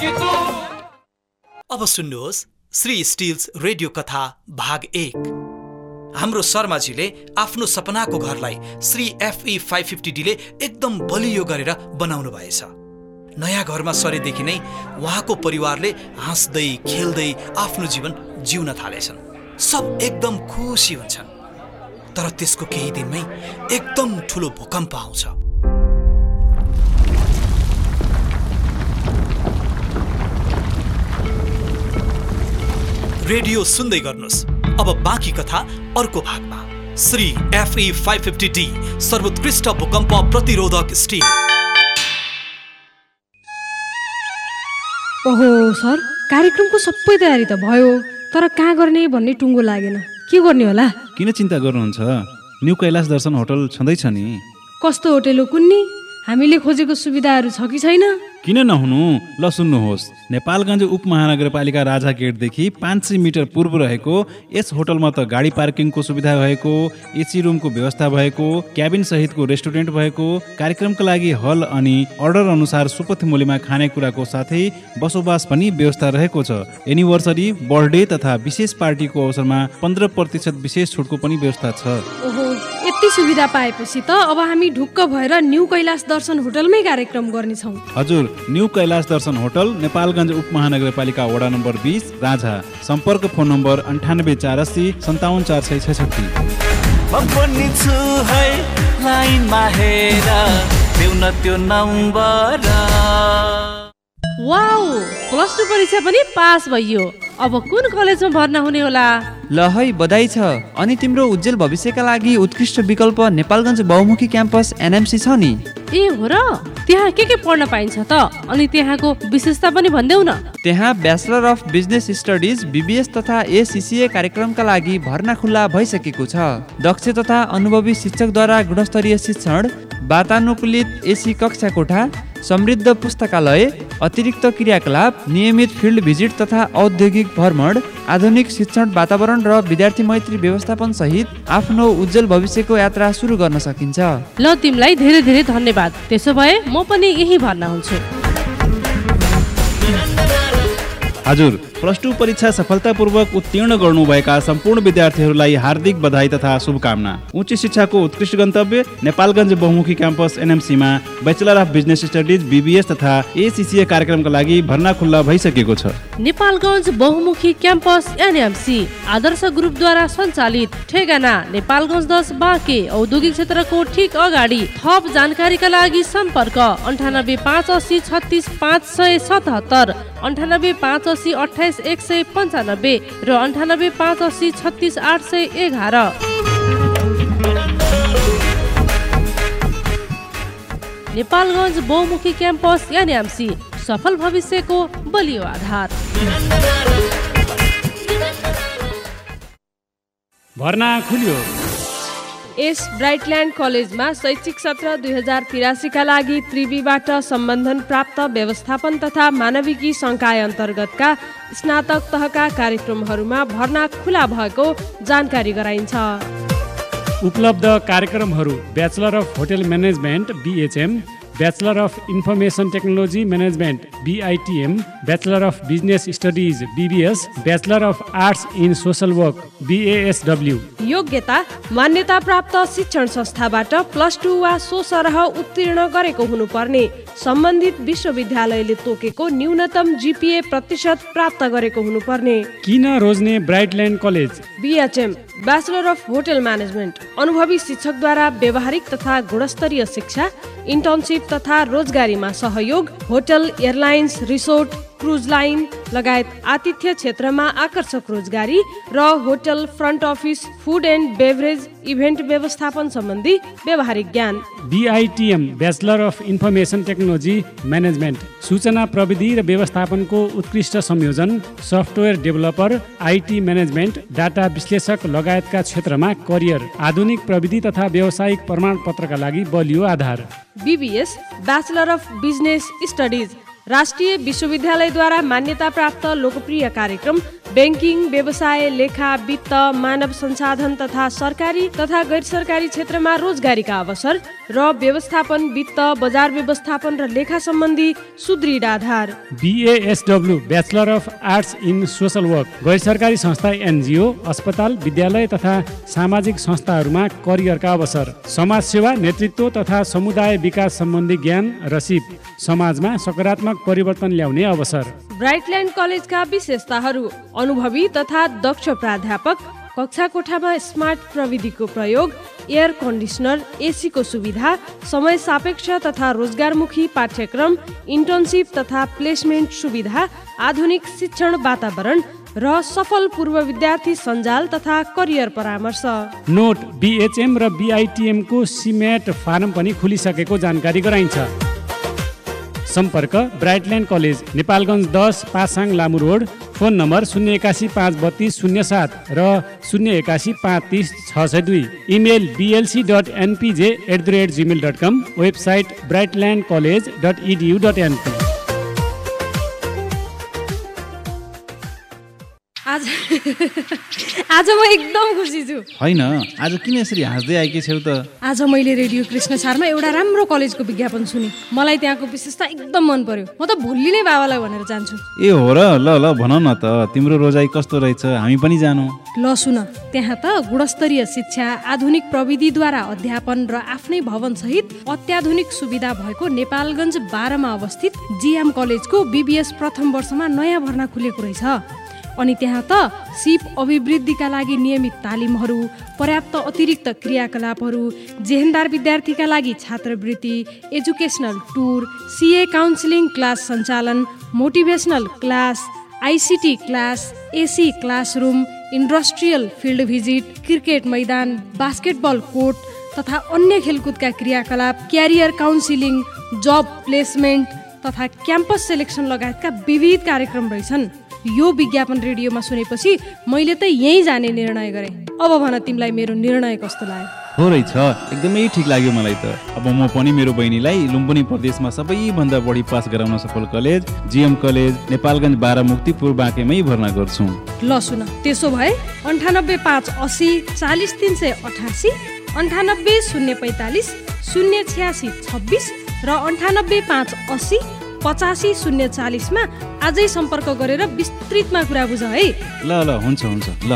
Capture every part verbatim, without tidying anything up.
अब सुन्नुहोस् Shri stills radio कथा भाग एक। हाम्रो शर्माजीले आफ्नो सपनाको घरलाई Shri FE five fifty D ले एकदम बलियो गरेर बनाउनु भएछ। नयाँ घरमा सरेदेखि नै उहाँको परिवारले हाँस्दै खेल्दै आफ्नो जीवन जिउन थालेछन्। सब एकदम खुसी हुन्छन्। तर त्यसको केही दिनमै एकदम ठुलो भूकम्प आउँछ। रेडियो सुन्दै गर्नुस्। अब बाँकी कथा अर्को भागमा। Shri FE five fifty D सर्वोत्कृष्ट भूकम्प प्रतिरोधक स्टिल। ओहो सर, कार्यक्रमको सबै तयारी त भयो, तर कहाँ गर्ने भन्ने टुङ्गो लागेन। के गर्ने होला? किन चिन्ता गर्नुहुन्छ? न्यू कैलाश दर्शन होटल छँदैछ नि। कस्तो होटल हो कुन्नी? हामीले खोजेको सुविधाहरू छ कि छैन? किन नहुनु? ल सुन्नुहोस्, नेपालगञ्ज उपमहानगरपालिका राजा गेटदेखि पाँच सय मिटर पूर्व रहेको यस होटलमा त गाडी पार्किङको सुविधा भएको, एसी रुमको व्यवस्था भएको, क्याबिन सहितको रेस्टुरेन्ट भएको, कार्यक्रमका लागि हल अनि अर्डर अनुसार सुपथ मूल्यमा खानेकुराको साथै बसोबास पनि व्यवस्था रहेको छ। एनिभर्सरी, बर्थडे तथा विशेष पार्टीको अवसरमा पन्ध्र प्रतिशत विशेष छुटको पनि व्यवस्था छ। ओहो, यति सुविधा पाएपछि त अब हामी ढुक्क भएर न्यू कैलाश दर्शन होटलमै कार्यक्रम गर्नेछौँ। हजुर, न्यू कैलाश दर्शन होटल, नेपालगञ्ज उपमहानगरपालिका वडा नम्बर बीस, राजा। सम्पर्क फोन नम्बर अन्ठानब्बे चार अस्सी सन्ताउन्न चार सय छैसठी। वाउ, प्लस टू परीक्षा पनि पास भइयो। अब कुन कलेजमा भर्ना हुने होला? ल है, बधाई छ। अनि तिम्रो उज्जवल भविष्यका लागि उत्कृष्ट विकल्प नेपालगञ्ज बहुमुखी क्याम्पस एनएमसी छ नि। ए हो र? त्यहाँ के के पढ्न पाइन्छ त? अनि त्यहाँको विशेषता पनि भन्देऊ न। त्यहाँ bachelor of business studies, BBS तथा एसीसीए कार्यक्रमका लागि भर्ना खुल्ला भइसकेको छ। दक्ष तथा अनुभवी शिक्षकद्वारा गुणस्तरीय शिक्षण, वातानुकूलित एसी कक्षा कोठा, समृद्ध पुस्तकालय, अतिरिक्त क्रियाकलाप, नियमित फिल्ड भिजिट तथा औद्योगिक भ्रमण, आधुनिक शिक्षण वातावरण र विद्यार्थी मैत्री व्यवस्थापन सहित आफ्नो उज्जवल भविष्यको यात्रा सुरु गर्न सकिन्छ। ल, तिमीलाई धेरै धेरै धन्यवाद। त्यसो भए म पनि यही भर्ना हुन्छु। हजुर, प्लस टू परीक्षा सफलतापूर्वक उत्तीर्ण गर्नुभएका सम्पूर्ण विद्यार्थीहरूलाई हार्दिक बधाई तथा शुभकामना। उच्च शिक्षाको उत्कृष्ट गन्तव्य नेपालगञ्ज बहुमुखी campus एनएमसीमा bachelor of business studies, BBS तथा एसीसीए कार्यक्रमका लागि भर्ना खुल्ला भइसकेको छ। नेपालगञ्ज बहुमुखी क्याम्पस एनएमसी आदर्श ग्रुपद्वारा सञ्चालित, ठेगाना नेपालगञ्ज दस बाँके, औद्योगिक क्षेत्रको ठिक अगाडि। थप जानकारीका लागि सम्पर्क अन्ठानब्बे पाँच अस्सी छत्तिस पाँच सय सतहत्तर, अन्ठानब्बे पाँच अस्सी अठाइस एक सय पन्चानब्बे र अन्ठानब्बे पाँच अस्सी छत्तिस आठ सय एघार। नेपालगञ्ज बहुमुखी क्याम्पस एनएमसी, सफल भविष्यको बलियो आधार। भर्ना खुल्यो। यस ब्राइटल्यान्ड कलेजमा शैक्षिक सत्र दुई हजार तिरासीका लागि त्रिवीबाट सम्बन्धन प्राप्त व्यवस्थापन तथा मानविकी संकाय अन्तर्गतका स्नातक तहका कार्यक्रमहरूमा भर्ना खुला भएको जानकारी गराइन्छ। उपलब्ध कार्यक्रमहरू: bachelor of hotel management BHM, bachelor of information technology management बीआईटीएम, bachelor of business studies BBS, bachelor of arts in social work बीएएसडब्ल्यू। योग्यता: मान्यता प्राप्त शिक्षण संस्थाबाट प्लस टू वा सो सरह उत्तीर्ण गरेको हुनुपर्ने, सम्बन्धित विश्वविद्यालयले तोकेको न्यूनतम जीपीए प्रतिशत प्राप्त गरेको हुनुपर्ने। किन रोज्ने ब्राइटल्यान्ड college? BHM, bachelor of hotel management, अनुभवी शिक्षकद्वारा व्यावहारिक तथा गुणस्तरीय शिक्षा, इन्टर्नसिप तथा रोजगारीमा सहयोग, hotel, airlines, resort, cruise line लगायत आतिथ्य क्षेत्रमा आकर्षक रोजगारी र hotel, front office, food and beverage, event व्यवस्थापन सम्बन्धी व्यावहारिक ज्ञान। बीआईटीएम, bachelor of information technology management, सूचना प्रविधि र व्यवस्थापनको उत्कृष्ट संयोजन, software developer, IT management, data विश्लेषक लगायतका क्षेत्रमा करियर, आधुनिक प्रविधि तथा व्यावसायिक प्रमाणपत्रका लागि बलियो आधार। BBS, bachelor of business studies, राष्ट्रिय विश्वविद्यालयद्वारा मान्यता प्राप्त लोकप्रिय कार्यक्रम ब्याङ्किङ, व्यवसाय, लेखा, वित्त, मानव संसाधन तथा सरकारी तथा गैर सरकारी क्षेत्रमा रोजगारीका अवसर र व्यवस्थापन, वित्त, बजार व्यवस्थापन र लेखा सम्बन्धी सुदृढ आधार। बिएएसडब्ल्यू bachelor of arts in social work, गैर सरकारी संस्था, एनजिओ, अस्पताल, विद्यालय तथा सामाजिक संस्थाहरूमा करियरका अवसर। समाज सेवा, नेतृत्व तथा समुदाय विकास सम्बन्धी ज्ञान र सिप, समाजमा सकारात्मक परिवर्तन ल्याउने अवसर। ब्राइटल्यान्ड कलेजका विशेषताहरू: अनुभवी तथा दक्ष प्राध्यापक, कक्षा कोठामा स्मार्ट प्रविधिको प्रयोग, एयर कन्डिसनर, एसीको सुविधा, समय सापेक्ष तथा रोजगारमुखी पाठ्यक्रम, इन्टर्नसिप तथा प्लेसमेन्ट सुविधा, आधुनिक शिक्षण वातावरण र सफल पूर्व विद्यार्थी सञ्जाल तथा करियर परामर्श। नोट: बिएचएम र बिआइटिएम को सिमेट फारम पनि खुलिसकेको जानकारी गराइन्छ। सम्पर्क: ब्राइटल्यान्ड कलेज, नेपालगञ्ज दस, Pasang Lamu road. Phone number शून्य एकासी पाँच बत्तीस शून्य सात र शून्य एकासी पाँच तिस छ सय दुई। Email बिएलसी dot एनपिजे at the rate Gmail dot com. Website ब्राइटल्यान्ड college dot edu dot NP. आज आज म एकदम खुसी छु। होइन, आज किन यसरी हाँस्दै आएकी छेउ त? आज मैले रेडियो कृष्ण सारमा एउटा राम्रो कलेजको विज्ञापन सुने। मलाई त्यहाँको विशेषता एकदम मन पर्यो। म त भोलि नै बाबालाई भनेर जान्छु। ए हो र? ल ल भन न त, तिम्रो रोजाइ कस्तो रहेछ, हामी पनि जानु। ल सुन, त्यहाँ त गुणस्तरीय शिक्षा, आधुनिक प्रविधिद्वारा अध्यापन र आफ्नै भवन सहित अत्याधुनिक सुविधा भएको नेपालगञ्ज बाह्रमा अवस्थित जिएम कलेजको बिबिएस प्रथम वर्षमा नयाँ भर्ना खुलेको रहेछ। अनि त्यहाँ त सिप अभिवृद्धिका लागि नियमित तालिमहरू, पर्याप्त अतिरिक्त क्रियाकलापहरू, जेहेन्दार विद्यार्थीका लागि छात्रवृत्ति, एजुकेसनल टुर, सिए काउन्सिलिङ क्लास सञ्चालन, motivational class, ICT class, AC classroom, industrial field visit, cricket मैदान, बास्केटबल कोर्ट तथा अन्य खेलकुदका क्रियाकलाप, क्यारियर काउन्सिलिङ, जब प्लेसमेन्ट तथा क्याम्पस सेलेक्सन लगायतका विविध कार्यक्रम रहेछन्। यो विज्ञापन रेडियोमा सुनेपछि मैले त यहीँ जाने निर्णय गरेँ। अब भन, तिमीलाई मेरो निर्णय कस्तो लाग्यो? हो रहेछ, एकदमै ठिक लाग्यो मलाई त। अब म पनि मेरो बहिनीलाई लुम्बिनी प्रदेशमा सबैभन्दा बढी पास गराउन सफल कलेज जिएम कलेज नेपालगञ्ज बाह्र मुक्तिपुर बाँकेमै भर्ना गर्छु। ल सुन, त्यसो भए अन्ठानब्बे पाँच असी चालिस तिन सय अठासी, अन्ठानब्बे शून्य पैँतालिस शून्य छ्यासी छब्बिस र अन्ठानब्बे पाँच असी पचासी शून्य चालिसमा आजै सम्पर्क गरेर विस्तृतमा कुरा बुझ है। ल ल हुन्छ हुन्छ ल।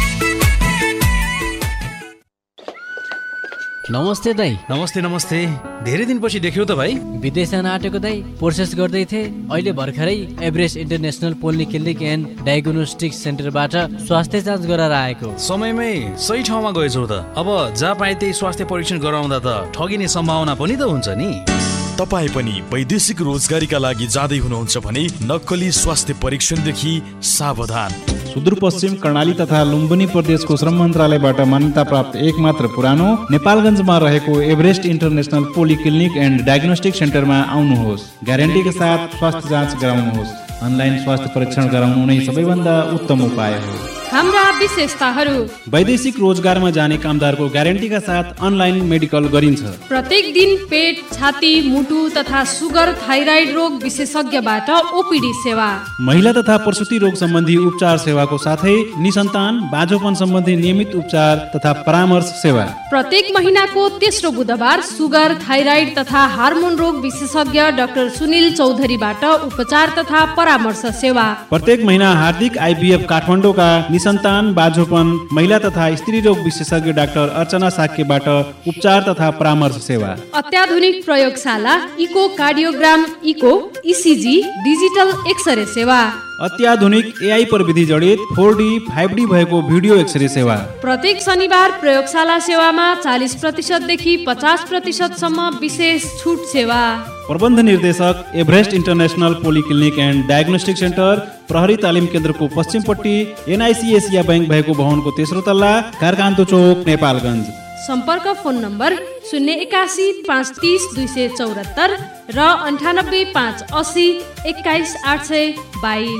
नमस्ते दाइ। नमस्ते नमस्ते, धेरै दिनपछि देख्यौ त भाइ। विदेश जान आँटेको दाइ, प्रोसेस गर्दै थिएँ। अहिले भर्खरै Everest international polyclinic and diagnostic सेन्टरबाट स्वास्थ्य जाँच गराएर आएको। समयमै सही ठाउँमा गएछौ त। अब जहाँ पाए त्यही स्वास्थ्य परीक्षण गराउँदा त ठगिने सम्भावना पनि त हुन्छ नि। तपाईँ पनि वैदेशिक रोजगारीका लागि जाँदै हुनुहुन्छ भने नक्कली स्वास्थ्य परीक्षणदेखि सावधान। सुदूरपश्चिम कर्णाली तथा लुम्बिनी प्रदेशको श्रम मन्त्रालयबाट मान्यता प्राप्त एकमात्र पुरानो नेपालगञ्जमा रहेको Everest international polyclinic and diagnostic सेन्टरमा आउनुहोस्। ग्यारेन्टीका साथ स्वास्थ्य जाँच गराउनुहोस्। अनलाइन स्वास्थ्य परीक्षण गराउनु नै सबैभन्दा उत्तम उपाय हो। हाम्रा विशेषताहरू: वैदेशिक रोजगारमा जाने कामदारको ग्यारेन्टीका साथ अनलाइन मेडिकल गरिन्छ। प्रत्येक दिन पेट, छाती, मुटु तथा सुगर, थाइराइड रोग विशेषज्ञबाट ओपीडी सेवा। महिला तथा प्रसुति रोग सम्बन्धी उपचार सेवाको साथै निसन्तान बाझोपन सम्बन्धी नियमित उपचार तथा परामर्श सेवा। प्रत्येक महिनाको तेस्रो बुधबार सुगर, थाइराइड तथा हार्मोन रोग विशेषज्ञ डाक्टर सुनिल चौधरीबाट उपचार तथा परामर्श सेवा। प्रत्येक महिना हार्दिक आइभीएफ काठमाडौँका निसन्तान बाझोपन महिला तथा स्त्री रोग विशेषज्ञ डाक्टर अर्चना साक्यबाट उपचार तथा परामर्श सेवा। अत्याधुनिक प्रयोगशाला, eco cardiogram, eco, ECG, digital x-ray सेवा। अत्याधुनिक एआई प्रविधि जडित फोर डी फाइभ डी भएको भिडियो एक्सरे सेवा। प्रत्येक शनिबार प्रयोगशाला सेवामा चालिस प्रतिशत देखि पचास प्रतिशत सम्म विशेष छुट सेवा। प्रबन्ध निर्देशक Everest international polyclinic and diagnostic centre, प्रहरी तालिम केन्द्रको पश्चिमपट्टि, एनआइसी एसिया बैंक भएको भवनको तेस्रो तल्ला, कारकान्तो चोक, नेपालगञ्ज। सम्पर्क फोन नम्बर शून्य एकासी पाँच तिस दुई सय चौरात्तर र अन्ठानब्बे पाँच असी एक्काइस आठ सय बाइस।